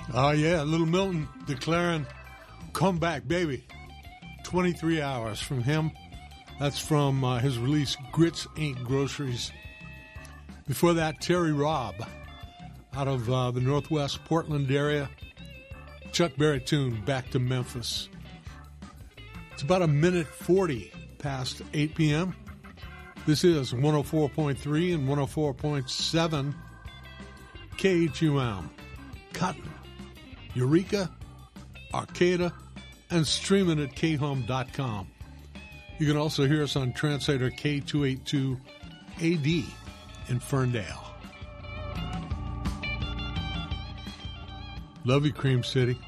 Oh, yeah, Little Milton declaring comeback, baby. 23 hours from him. That's from his release, Grits Ain't Groceries. Before that, Terry Robb out of the Northwest Portland area. Chuck Berry tune, Back to Memphis. It's about 1:40 past 8 p.m. This is 104.3 and 104.7 KHUM. Cotton, Eureka, Arcata, and streaming at khome.com. You can also hear us on translator K282AD in Ferndale. Love you, Cream City.